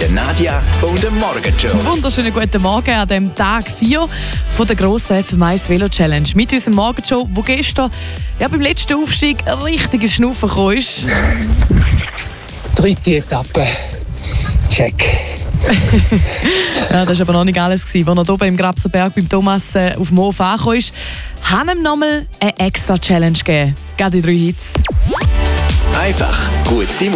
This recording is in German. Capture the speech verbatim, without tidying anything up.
der Nadja und dem Morgenshow. Wunderschönen guten Morgen an dem Tag vier von der grossen F M eins Velo Challenge. Mit unserem Morgenshow, wo gestern ja, beim letzten Aufstieg ein richtiges Schnaufen gekommen ist. Dritte Etappe. Check. Ja, das war aber noch nicht alles. Als er oben im Grabsenberg beim Thomas äh, auf dem Hof angekommen ist, haben ihm nochmal eine extra Challenge gegeben. Gerade die drei Hits. Einfach gute